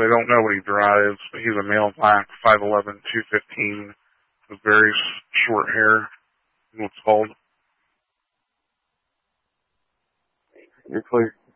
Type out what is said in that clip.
don't know what he drives, but he's a male black, 5'11", 215, with very short hair. What's called? You're clear.